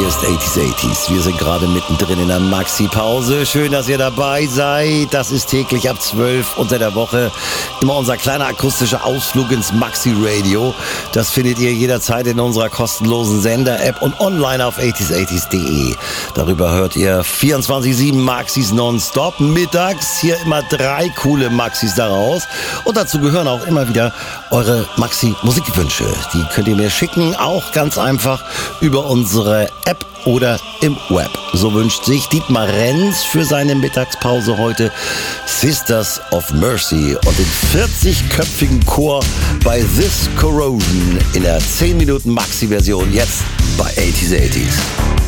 Hier ist 80s. Wir sind gerade mittendrin in der Maxi-Pause. Schön, dass ihr dabei seid. Das ist täglich ab 12 unter der Woche immer unser kleiner akustischer Ausflug ins Maxi-Radio. Das findet ihr jederzeit in unserer kostenlosen Sender-App und online auf 80s80s.de. Darüber hört ihr 24/7 Maxis nonstop. Mittags hier immer 3 coole Maxis daraus. Und dazu gehören auch immer wieder eure Maxi-Musikwünsche. Die könnt ihr mir schicken, auch ganz einfach über unsere App oder im Web. So wünscht sich Dietmar Renz für seine Mittagspause heute Sisters of Mercy und den 40-köpfigen Chor bei This Corrosion in der 10 Minuten Maxi-Version jetzt bei 80s80s.